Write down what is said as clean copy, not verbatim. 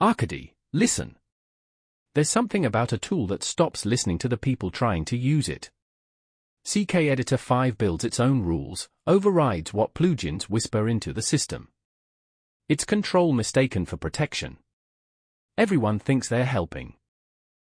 Arkady, listen. There's something about a tool that stops listening to the people trying to use it. CKEditor 5 builds its own rules, overrides what plugins whisper into the system. It's control mistaken for protection. Everyone thinks they're helping.